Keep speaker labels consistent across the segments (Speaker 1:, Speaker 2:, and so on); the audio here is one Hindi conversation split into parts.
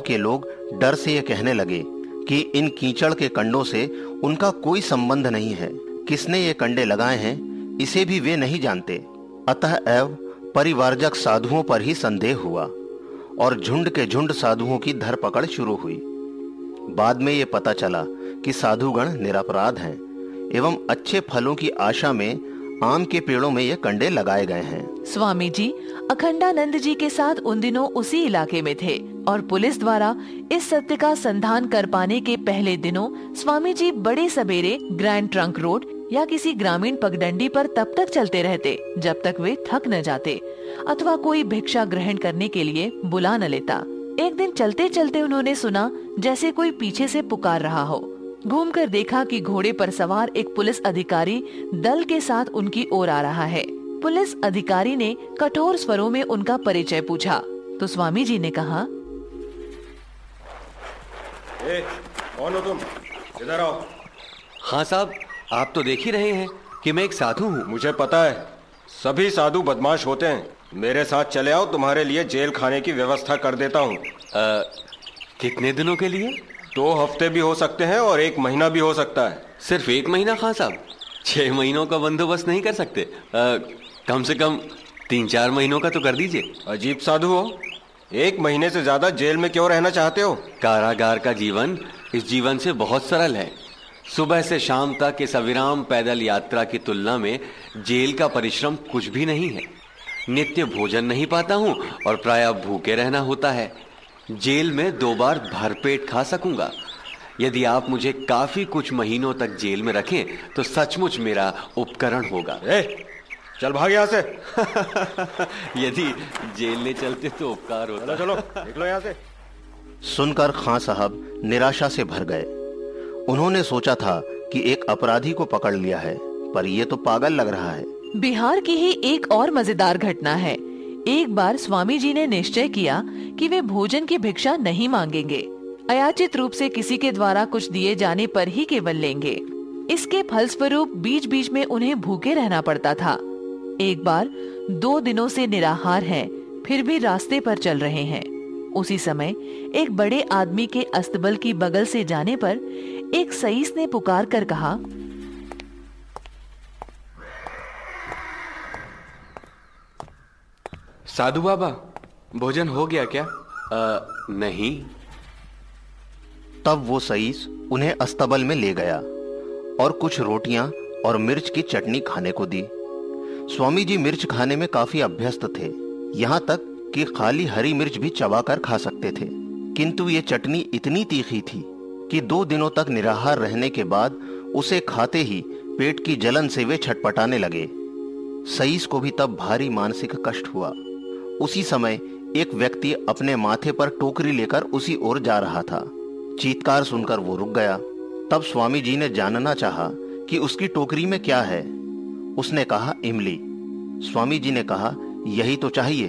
Speaker 1: के लोग डर से ये कहने लगे कि इन कीचड़ के कंडों से उनका कोई संबंध नहीं है। किसने ये कंडे लगाए हैं इसे भी वे नहीं जानते। अतः एव परिवारजक साधुओं पर ही संदेह हुआ और झुंड के झुंड साधुओं की धरपकड़ शुरू हुई। बाद में ये पता चला कि साधुगण निरपराध हैं एवं अच्छे फलों की आशा में आम के पेड़ों में ये कंडे लगाए गए हैं।
Speaker 2: स्वामी जी अखंडानंद जी के साथ उन दिनों उसी इलाके में थे और पुलिस द्वारा इस सत्य का संधान कर पाने के पहले दिनों स्वामी जी बड़े सवेरे ग्रैंड ट्रंक रोड या किसी ग्रामीण पगडंडी पर तब तक चलते रहते जब तक वे थक न जाते अथवा कोई भिक्षा ग्रहण करने के लिए बुला न लेता। एक दिन चलते चलते उन्होंने सुना जैसे कोई पीछे से पुकार रहा हो। घूमकर देखा कि घोड़े पर सवार एक पुलिस अधिकारी दल के साथ उनकी ओर आ रहा है। पुलिस अधिकारी ने कठोर स्वरों में उनका परिचय पूछा तो स्वामी जी ने कहा,
Speaker 3: कौन हो तुम? इधर आओ।
Speaker 4: हाँ साहब, आप तो देख ही रहे हैं कि मैं एक साधु हूँ।
Speaker 3: मुझे पता है, सभी साधु बदमाश होते हैं। मेरे साथ चले आओ, तुम्हारे लिए जेल खाने की व्यवस्था कर देता हूँ।
Speaker 4: कितने दिनों के लिए?
Speaker 3: 2 हफ्ते भी हो सकते हैं और 1 महीना भी हो सकता है।
Speaker 4: सिर्फ 1 महीना खां साहब? 6 महीनों का बंदोबस्त नहीं कर सकते? कम से कम 3-4 महीनों का तो कर दीजिए।
Speaker 3: अजीब साधु हो, 1 महीने से ज्यादा जेल में क्यों रहना चाहते हो?
Speaker 4: कारागार का जीवन इस जीवन से बहुत सरल है। सुबह से शाम तक इस अविराम पैदल यात्रा की तुलना में जेल का परिश्रम कुछ भी नहीं है। नित्य भोजन नहीं पाता हूँ और प्रायः भूखे रहना होता है। जेल में 2 बार भरपेट खा सकूंगा। यदि आप मुझे काफी कुछ महीनों तक जेल में रखें तो सचमुच मेरा उपकरण होगा।
Speaker 3: चल भाग यहाँ से।
Speaker 4: यदि जेल ले चलते तो उपकार होता।
Speaker 3: चलो निकलो यहाँ से।
Speaker 1: सुनकर खां साहब निराशा से भर गए। उन्होंने सोचा था कि एक अपराधी को पकड़ लिया है, पर यह तो पागल लग रहा है।
Speaker 2: बिहार की ही एक और मजेदार घटना है। एक बार स्वामी जी ने निश्चय किया कि वे भोजन की भिक्षा नहीं मांगेंगे, अयाचित रूप से किसी के द्वारा कुछ दिए जाने पर ही केवल लेंगे। इसके फलस्वरूप बीच बीच में उन्हें भूखे रहना पड़ता था। एक बार 2 दिनों से निराहार हैं, फिर भी रास्ते पर चल रहे हैं। उसी समय एक बड़े आदमी के अस्तबल की बगल से जाने पर एक सईस ने पुकार कर कहा,
Speaker 5: साधु बाबा, भोजन हो गया क्या?
Speaker 4: नहीं।
Speaker 1: तब वो सईस उन्हें अस्तबल में ले गया और कुछ रोटियां और मिर्च की चटनी खाने को दी। स्वामी जी मिर्च खाने में काफी अभ्यस्त थे, यहाँ तक कि खाली हरी मिर्च भी चबाकर खा सकते थे। किंतु ये चटनी इतनी तीखी थी कि 2 दिनों तक निराहार रहने के बाद उसे खाते ही पेट की जलन से वे छटपटाने लगे। सईस को भी तब भारी मानसिक कष्ट हुआ। उसी समय एक व्यक्ति अपने माथे पर टोकरी लेकर उसी ओर जा रहा था। चीत्कार सुनकर वो रुक गया। तब स्वामी जी ने जानना चाहा कि उसकी टोकरी में क्या है। उसने कहा, इमली। स्वामी जी ने कहा, यही तो चाहिए।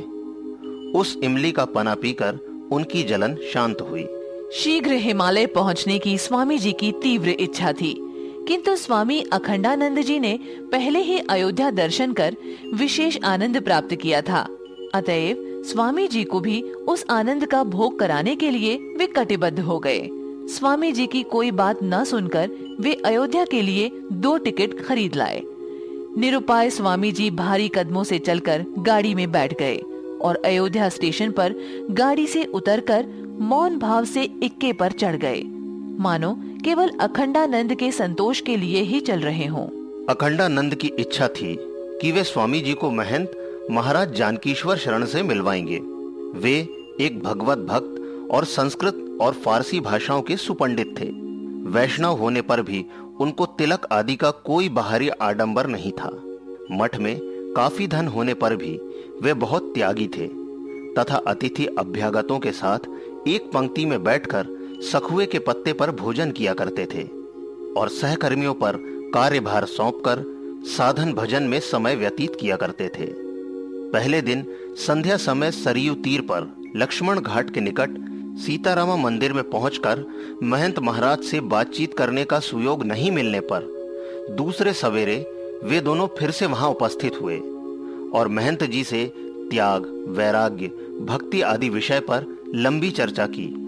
Speaker 1: उस इमली का पना पीकर उनकी जलन शांत हुई।
Speaker 2: शीघ्र हिमालय पहुंचने की स्वामी जी की तीव्र इच्छा थी, किंतु स्वामी अखंडानंद जी ने पहले ही अयोध्या दर्शन कर विशेष आनंद प्राप्त किया था। अतएव स्वामी जी को भी उस आनंद का भोग कराने के लिए वे कटिबद्ध हो गए। स्वामी जी की कोई बात न सुनकर वे अयोध्या के लिए 2 टिकट खरीद लाए। निरुपाय स्वामी जी भारी कदमों से चलकर गाड़ी में बैठ गए और अयोध्या स्टेशन पर गाड़ी से उतरकर मौन भाव से इक्के पर चढ़ गए, मानो केवल अखंडानंद के संतोष के लिए ही चल रहे हों।
Speaker 1: अखंडानंद की इच्छा थी कि वे स्वामी जी को महंत महाराज जानकीश्वर शरण से मिलवाएंगे। वे एक भगवत भक्त और संस्कृत और फारसी भाषाओं के सुपंडित थे। वैष्णव होने पर भी उनको तिलक आदि का कोई बाहरी आडंबर नहीं था। मठ में काफी धन होने पर भी वे बहुत त्यागी थे तथा अतिथि अभ्यागतों के साथ एक पंक्ति में बैठकर सखुए के पत्ते पर भोजन किया करते थे और सहकर्मियों पर कार्यभार सौंपकर साधन भजन में समय व्यतीत किया करते थे। पहले दिन संध्या समय सरयू तीर पर लक्ष्मण घाट के निकट सीतारामा मंदिर में पहुंचकर महंत महाराज से बातचीत करने का सुयोग नहीं मिलने पर दूसरे सवेरे वे दोनों फिर से वहां उपस्थित हुए और महंत जी से त्याग, वैराग्य, भक्ति आदि विषय पर लंबी चर्चा की।